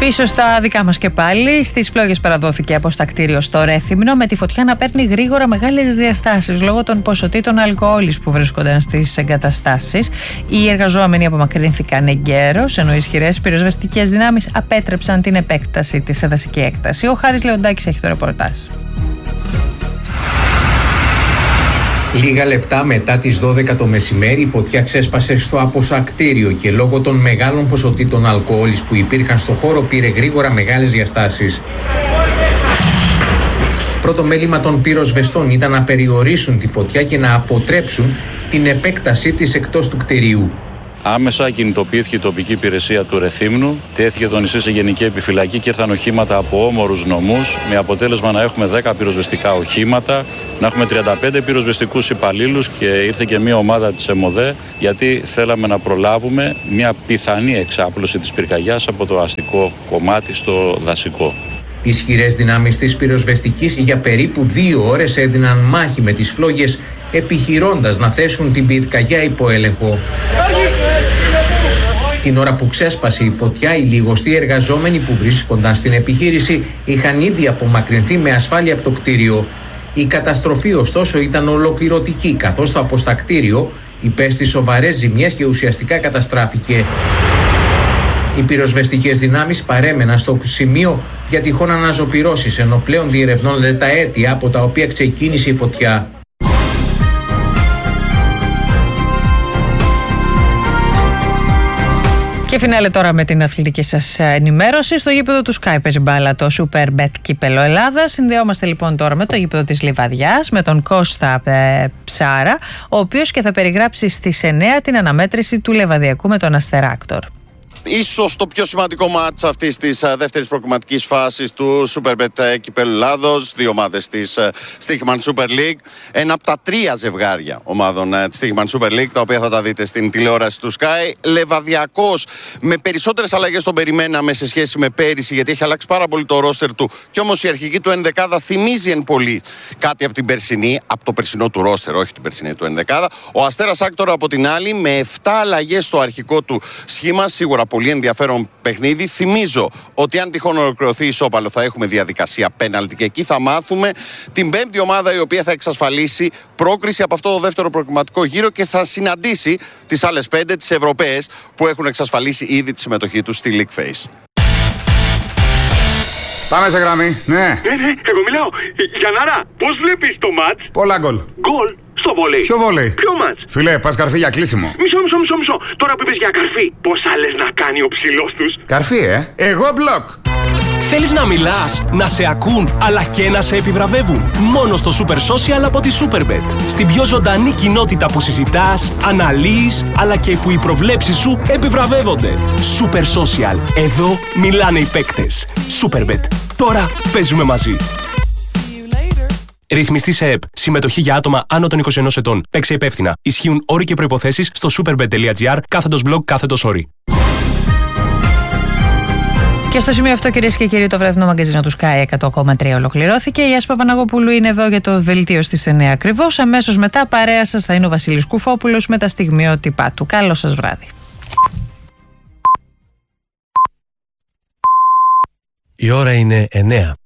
Πίσω στα δικά μας και πάλι, στις Φλόγες παραδόθηκε αποστακτήριο στο Ρέθυμνο με τη φωτιά να παίρνει γρήγορα μεγάλες διαστάσεις λόγω των ποσοτήτων αλκοόλης που βρίσκονταν στις εγκαταστάσεις. Οι εργαζόμενοι απομακρύνθηκαν εγκαίρως, ενώ ισχυρές πυροσβεστικές δυνάμεις απέτρεψαν την επέκταση της σε δασική έκταση. Ο Χάρης Λεοντάκης έχει το ρεπορτάζ. Λίγα λεπτά μετά τις 12 το μεσημέρι η φωτιά ξέσπασε στο αποστακτήριο και λόγω των μεγάλων ποσοτήτων αλκοόλης που υπήρχαν στο χώρο πήρε γρήγορα μεγάλες διαστάσεις. Πρώτο μέλημα των πυροσβεστών ήταν να περιορίσουν τη φωτιά και να αποτρέψουν την επέκτασή της εκτός του κτηρίου. Άμεσα κινητοποιήθηκε η τοπική υπηρεσία του Ρεθύμνου, τέθηκε το νησί σε γενική επιφυλακή και ήρθαν οχήματα από όμορους νομούς, με αποτέλεσμα να έχουμε 10 πυροσβεστικά οχήματα, να έχουμε 35 πυροσβεστικούς υπαλλήλους και ήρθε και μια ομάδα της ΕΜΟΔΕ, γιατί θέλαμε να προλάβουμε μια πιθανή εξάπλωση της πυρκαγιάς από το αστικό κομμάτι στο δασικό. Ισχυρές δυνάμεις της πυροσβεστικής για περίπου 2 ώρες έδιναν μάχη με τις φλόγες, επιχειρώντας να θέσουν την πυρκαγιά υπό έλεγχο. Την ώρα που ξέσπασε η φωτιά, οι λιγοστοί εργαζόμενοι που βρίσκονταν στην επιχείρηση είχαν ήδη απομακρυνθεί με ασφάλεια από το κτίριο. Η καταστροφή ωστόσο ήταν ολοκληρωτική, καθώς το αποστακτήριο υπέστη σοβαρές ζημιές και ουσιαστικά καταστράφηκε. Οι πυροσβεστικές δυνάμεις παρέμεναν στο σημείο για τυχόν αναζωπυρώσεις, ενώ πλέον διερευνώνται τα αίτια από τα οποία ξεκίνησε η φωτιά. Και φινάλε τώρα με την αθλητική σας ενημέρωση. Στο γήπεδο του Sky παίζει μπάλα το Superbet Κύπελλο Ελλάδα. Συνδεόμαστε λοιπόν τώρα με το γήπεδο της Λιβαδιάς, με τον Κώστα Ψάρα, ο οποίος και θα περιγράψει στις 9 την αναμέτρηση του Λεβαδιακού με τον Αστεράκτορ. Ίσως το πιο σημαντικό μάτς αυτής της δεύτερης προκριματικής φάσης του Superbet Κυπέλλου Ελλάδος. 2 ομάδες της Stoichman Super League. Ένα από τα 3 ζευγάρια ομάδων της Stoichman Super League, τα οποία θα τα δείτε στην τηλεόραση του Sky. Λεβαδιακός με περισσότερες αλλαγές τον περιμέναμε σε σχέση με πέρυσι, γιατί έχει αλλάξει πάρα πολύ το ρόστερ του. Κι όμως η αρχική του ενδεκάδα θυμίζει εν πολύ κάτι από την περσινή, από το περσινό του ρόστερ, όχι την περσινή του ενδεκάδα. Ο Αστέρας Άκτορα από την άλλη, με 7 αλλαγές στο αρχικό του σχήμα, σίγουρα πολύ ενδιαφέρον παιχνίδι. Θυμίζω ότι αν τυχόν ολοκληρωθεί ισόπαλο θα έχουμε διαδικασία πέναλτι και εκεί θα μάθουμε την 5η ομάδα η οποία θα εξασφαλίσει πρόκριση από αυτό το δεύτερο προκριματικό γύρο και θα συναντήσει τις άλλες 5, τις Ευρωπαίες, που έχουν εξασφαλίσει ήδη τη συμμετοχή τους στη League Phase. Πάμε σε γραμμή, ναι. Εγώ μιλάω. Γιαννάρα, πώς βλέπεις το μάτς? Πολλά γκολ. Γκολ στο βόλεϊ. Ποιο βόλεϊ? Ποιο μάτς? Φίλε, πας καρφί για κλείσιμο. Μισό. Τώρα που είπες για καρφί, πώς άλλες να κάνει ο ψηλός τους? Καρφί, Εγώ μπλοκ. Θέλεις να μιλάς, να σε ακούν, αλλά και να σε επιβραβεύουν? Μόνο στο Super Social από τη Superbet. Στην πιο ζωντανή κοινότητα που συζητάς, αναλύεις, αλλά και που οι προβλέψεις σου επιβραβεύονται. Super Social. Εδώ μιλάνε οι παίκτες. Superbet. Τώρα παίζουμε μαζί. Ρυθμιστή σε ΕΠ. Συμμετοχή για άτομα άνω των 21 ετών. Παίξε υπεύθυνα. Ισχύουν όροι και προϋποθέσεις στο superbet.gr/blog/όροι. Και στο σημείο αυτό, κυρίες και κύριοι, το βραδινό μαγκαζίνο του Sky 100,3 ολοκληρώθηκε. Η Άσπα Παπαναγοπούλου είναι εδώ για το δελτίο στις 9 ακριβώς. Αμέσως μετά, παρέα σας θα είναι ο Βασίλης Κουφόπουλος με τα στιγμιότυπά του. Καλό σας βράδυ. Η ώρα είναι 9.